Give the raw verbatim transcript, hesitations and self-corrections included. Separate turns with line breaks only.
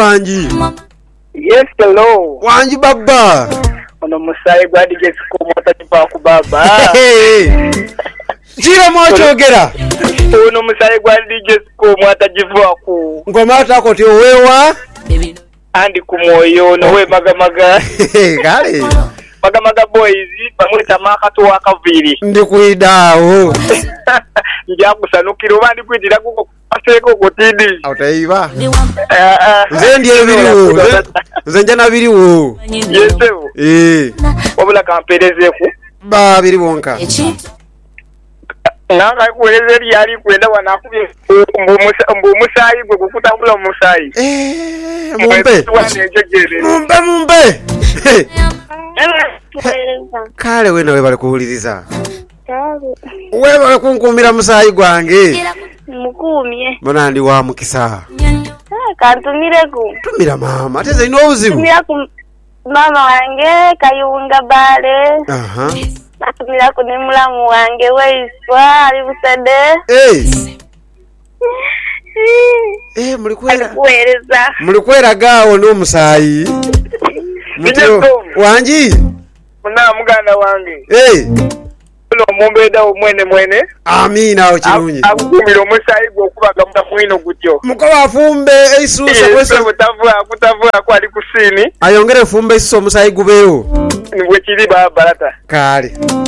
wanji.
Yes, hello.
Wanji baba.
Ono musayi gwadi gesiko mota tipa ku baba.
Jira mocho gera.
Ono musayi gwadi gesiko mota jiva ku.
Ngoma tako ti wewa.
Andi kumoyo no we maga maga.
Gale.
Maga maga boys pamwita maka to wakaviri.
Ndi kuidawo.
Nja kusanukiro bandi kwitira kuko aseko kotidi.
Autaiva.
Eh eh.
Zendi ebiriwo. Zenjana biriwo.
Yesewo.
Eh.
Obula kampereze ku.
Ba biri wonka.
Nanga kuelezeri yali kwenda wanakubye mbu musayi gwe kukutambula musayi.
Eh, mumbe. Mumbe mumbe. Kale wena we bali kuuliriza.
Kale.
We bali kunkumira musayi gwange.
Mukumye.
Mbona ndi wa mukisa.
Ah, kantumire ku.
Tumira mama, ateze ino uzimu.
Tumira ku mama wange Kayunga Bale.
Aha.
Natumira ku ne mulamu wange weiswa ali busede.
Eh. Eh, mulikwera.
Kueleza.
Mulikwera gawo no musayi. Mutyo wanji.
Muna muganda wange.
Eh.
Uno mumbeda omwene mwene.
Amina ochirunyi.
Akukumira omusayi gwo kubaga mutakwino gutyo.
Mukoba afumbe eisusa
kwese mutavua kutavua kwa ali kusini.
Ayongere fumbe isusa omusayi gubeyo.
Nibwe kiri ba barata.
Kale.